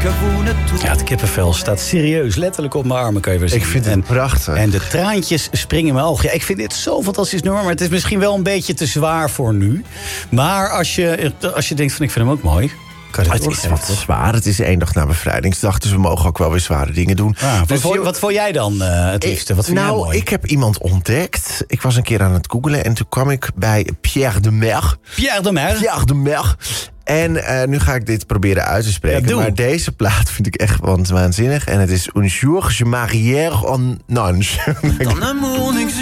Ja, het kippenvel staat serieus letterlijk op mijn armen, kan je weer zien. Ik vind het prachtig. En de traantjes springen in mijn ogen. Ja, ik vind dit zo'n fantastisch nummer, maar het is misschien wel een beetje te zwaar voor nu. Maar als je denkt van ik vind hem ook mooi... Het is wat zwaar. Het is 1 dag na bevrijdingsdag, dus we mogen ook wel weer zware dingen doen. Dus wat vond jij dan het liefste? Wat vind jij mooi? Ik heb iemand ontdekt. Ik was een keer aan het googlen en toen kwam ik bij Pierre de Mer. Pierre de Mer? Pierre de Mer. En nu ga ik dit proberen uit te spreken. Ja, maar deze plaat vind ik echt waanzinnig. En het is Un jour je marière en nange. Ton amour